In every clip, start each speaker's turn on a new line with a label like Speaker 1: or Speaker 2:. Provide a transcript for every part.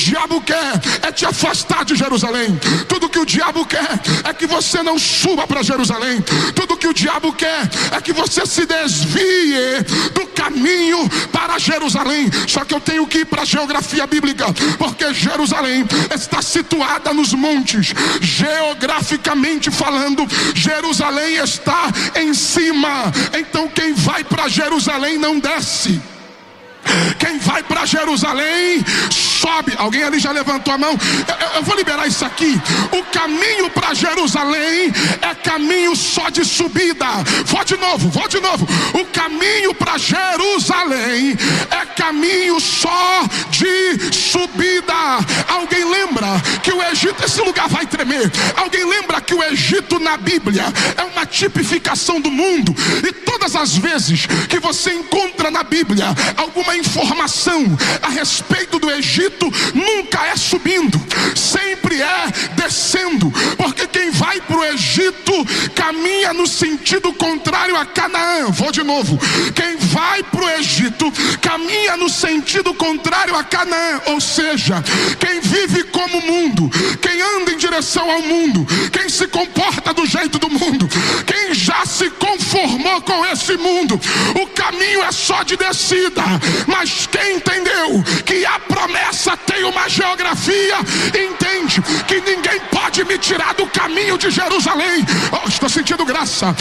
Speaker 1: O diabo quer é te afastar de Jerusalém. Tudo que o diabo quer é que você não suba para Jerusalém. Tudo que o diabo quer é que você se desvie do caminho para Jerusalém. Só que eu tenho que ir para a geografia bíblica, porque Jerusalém está situada nos montes. Geograficamente falando, Jerusalém está em cima. Então quem vai para Jerusalém não desce. Quem vai para Jerusalém sobe. Alguém ali já levantou a mão? Eu vou liberar isso aqui. O caminho para Jerusalém é caminho só de subida. Vou de novo. O caminho para Jerusalém é caminho só de subida. Alguém lembra que o Egito, esse lugar vai tremer. Alguém lembra que o Egito na Bíblia é uma tipificação do mundo. E todas as vezes que você encontra na Bíblia alguma informação a respeito do Egito, nunca é subindo, sempre é descendo, porque quem vai para o Egito caminha no sentido contrário a Canaã. Vou de novo. Quem vai para o Egito caminha no sentido contrário a Canaã, ou seja, quem vive como o mundo, quem anda em direção ao mundo, quem se comporta do jeito do mundo, quem já se conformou com esse mundo, o caminho é só de descida. Mas quem entendeu que a promessa tem uma geografia, entende que ninguém pode me tirar do caminho de Jerusalém. Oh, estou sentindo graça,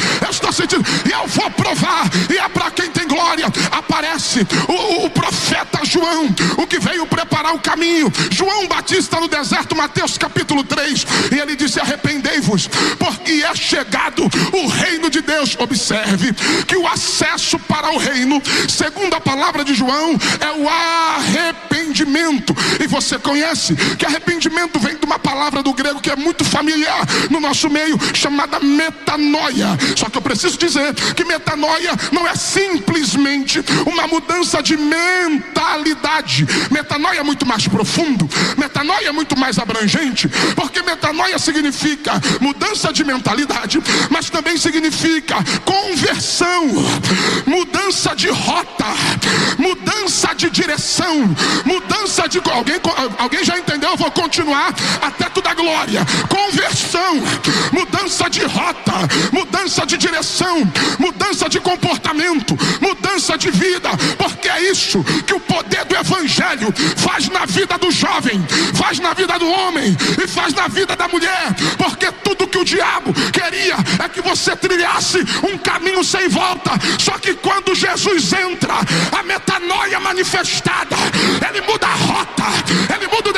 Speaker 1: e eu vou provar. E é para quem tem glória. Aparece o profeta João, o que veio preparar o caminho. João Batista no deserto, Mateus capítulo 3, e ele disse: arrependei-vos, porque é chegado o reino de Deus. Observe que o acesso para o reino, segundo a palavra de João, é o arrependimento. E você conhece que arrependimento vem de uma palavra do grego que é muito familiar no nosso meio, chamada metanoia. Só que eu preciso dizer que metanoia não é simplesmente uma mudança de mentalidade. Metanoia é muito mais profundo, metanoia é muito mais abrangente, porque metanoia significa mudança de mentalidade, mas também significa conversão, mudança de rota, mudança de direção, mudança de... Alguém já entendeu? Eu vou continuar até tu dar glória. Conversão, mudança de rota, mudança de direção, mudança de comportamento, mudança de vida, porque é isso que o poder do evangelho faz na vida do jovem, faz na vida do homem e faz na vida da mulher. Porque tudo que o diabo queria é que você trilhasse um caminho sem volta. Só que quando Jesus entra, a metanoia manifestada, ele muda a rota, ele muda o